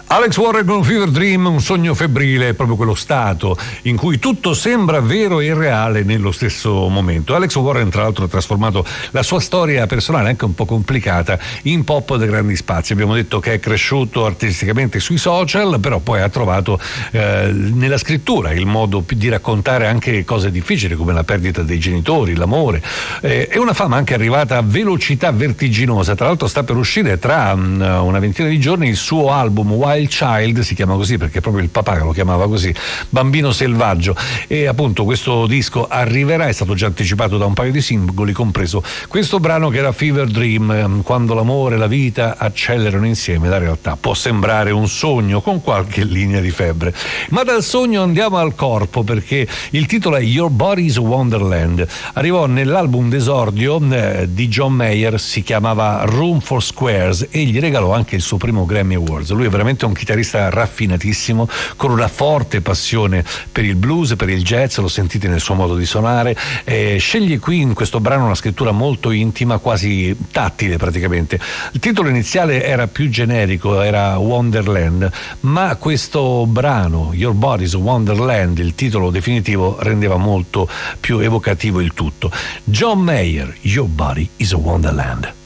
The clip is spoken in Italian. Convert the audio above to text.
Alex Warren con Fever Dream, un sogno febbrile, è proprio quello stato in cui tutto sembra vero e reale nello stesso momento. Alex Warren, tra l'altro, ha trasformato la sua storia personale, anche un po' complicata, in pop dei grandi spazi. Abbiamo detto che è cresciuto artisticamente sui social, però poi ha trovato nella scrittura il modo di raccontare anche cose difficili come la perdita dei genitori, l'amore. È una fama anche arrivata a velocità vertiginosa. Tra l'altro sta per uscire tra una ventina di giorni il suo album Wild Child, si chiama così perché proprio il papà lo chiamava così, Bambino selvaggio, e appunto questo disco arriverà, è stato già anticipato da un paio di singoli, compreso questo brano che era Fever Dream. Quando l'amore e la vita accelerano insieme, la realtà può sembrare un sogno con qualche linea di febbre, ma dal sogno andiamo al corpo, perché il titolo è Your Body's a Wonderland. Arrivò nell'album d'esordio di John Mayer, si chiamava Room for Squares, e gli regalò anche il suo primo Grammy Awards. Lui è veramente un chitarrista raffinatissimo, con una forte passione per il blues, per il jazz, lo sentite nel suo modo di suonare. Sceglie qui in questo brano una scrittura molto intima, quasi tattile praticamente. Il titolo iniziale era più generico, era Wonderland, ma questo brano, Your Body's a Wonderland, il titolo definitivo, rendeva molto più evocativo il tutto. John Mayer, Your Body is a Wonderland.